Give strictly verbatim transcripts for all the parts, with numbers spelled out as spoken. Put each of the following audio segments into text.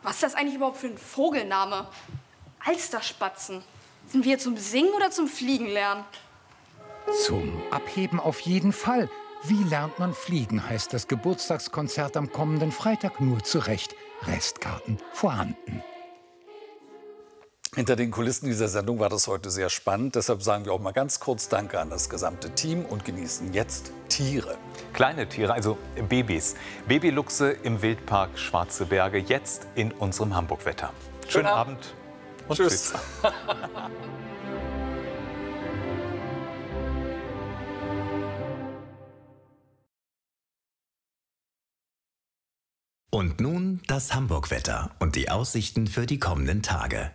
Was ist das eigentlich überhaupt für ein Vogelname? Alsterspatzen. Sind wir hier zum Singen oder zum Fliegen lernen? Zum Abheben auf jeden Fall. Wie lernt man fliegen, heißt das Geburtstagskonzert am kommenden Freitag nur zurecht. Restkarten vorhanden. Hinter den Kulissen dieser Sendung war das heute sehr spannend. Deshalb sagen wir auch mal ganz kurz Danke an das gesamte Team und genießen jetzt Tiere. Kleine Tiere, also Babys. Babyluchse im Wildpark Schwarze Berge, jetzt in unserem Hamburg-Wetter. Schönen, Schönen Abend. Abend und tschüss. tschüss. Und nun das Hamburg-Wetter und die Aussichten für die kommenden Tage.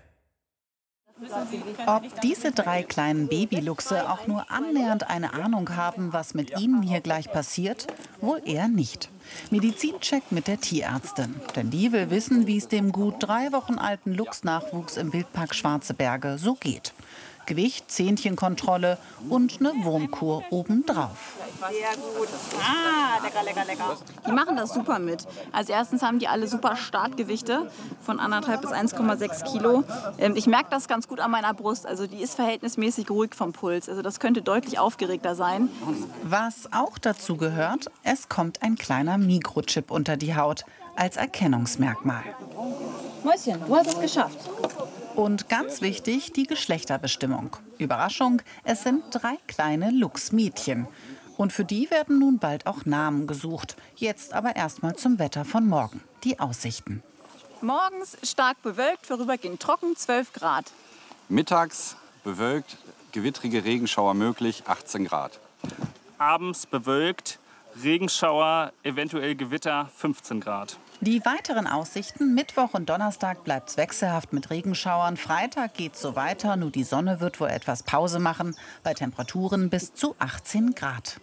Ob diese drei kleinen Babyluchse auch nur annähernd eine Ahnung haben, was mit ihnen hier gleich passiert, wohl eher nicht. Medizincheck mit der Tierärztin. Denn die will wissen, wie es dem gut drei Wochen alten Luchsnachwuchs im Wildpark Schwarze Berge so geht. Gewicht, Zähnchenkontrolle und eine Wurmkur obendrauf. Sehr gut. Ah, lecker, lecker, lecker. Die machen das super mit. Als erstens haben die alle super Startgewichte von anderthalb bis eins Komma sechs Kilo. Ich merke das ganz gut an meiner Brust. Also die ist verhältnismäßig ruhig vom Puls. Also das könnte deutlich aufgeregter sein. Was auch dazu gehört, es kommt ein kleiner Mikrochip unter die Haut als Erkennungsmerkmal. Mäuschen, du hast es geschafft. Und ganz wichtig, die Geschlechterbestimmung. Überraschung, es sind drei kleine Luchsmädchen. Und für die werden nun bald auch Namen gesucht. Jetzt aber erstmal zum Wetter von morgen. Die Aussichten. Morgens stark bewölkt, vorübergehend trocken, zwölf Grad. Mittags bewölkt, gewittrige Regenschauer möglich, achtzehn Grad. Abends bewölkt, Regenschauer, eventuell Gewitter, fünfzehn Grad. Die weiteren Aussichten: Mittwoch und Donnerstag bleibt es wechselhaft mit Regenschauern. Freitag geht es so weiter, nur die Sonne wird wohl etwas Pause machen. Bei Temperaturen bis zu achtzehn Grad.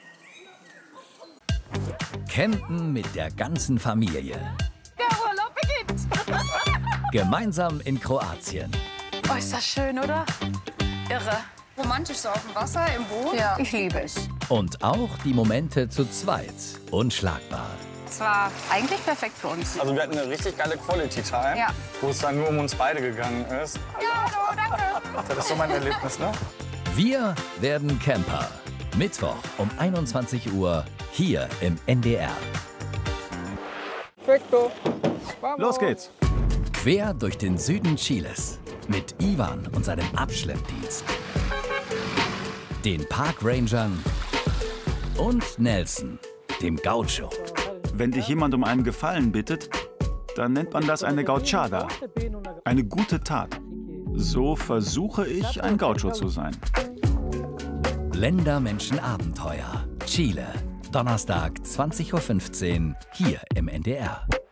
Campen mit der ganzen Familie. Der Urlaub beginnt! Gemeinsam in Kroatien. Oh, ist das schön, oder? Irre. Romantisch so auf dem Wasser, im Boot. Ja, ich liebe es. Und auch die Momente zu zweit. Unschlagbar. Es war eigentlich perfekt für uns. Also wir hatten eine richtig geile Quality Time, ja. wo es dann nur um uns beide gegangen ist. Ja, so, danke. Das ist so mein Erlebnis, ne? Wir werden Camper. Mittwoch um einundzwanzig Uhr hier im N D R. Perfekto. Los geht's. Quer durch den Süden Chiles. Mit Ivan und seinem Abschleppdienst. Den Parkrangern und Nelson, dem Gaucho. Wenn dich jemand um einen Gefallen bittet, dann nennt man das eine Gauchada, eine gute Tat. So versuche ich, ein Gaucho zu sein. Ländermenschen Abenteuer. Chile. Donnerstag, zwanzig Uhr fünfzehn, hier im N D R.